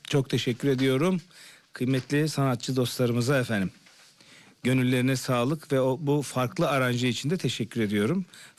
Çok teşekkür ediyorum. Kıymetli sanatçı dostlarımıza efendim. Gönüllerine sağlık ve bu farklı aranje için de teşekkür ediyorum.